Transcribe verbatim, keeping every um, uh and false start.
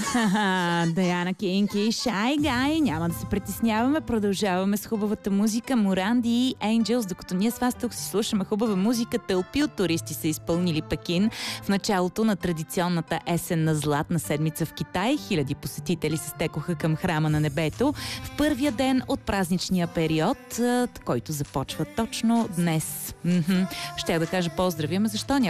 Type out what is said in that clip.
Даяна Кинки, Shy Guy. Няма да се притесняваме. Продължаваме с хубавата музика. Моранди и Angels. Докато ние с вас тук си слушаме хубава музика, тълпи от туристи са изпълнили Пекин в началото на традиционната есенна златна седмица в Китай. Хиляди посетители се стекоха към храма на небето в първия ден от празничния период, който започва точно днес. Ще да кажа поздрави, ама защо?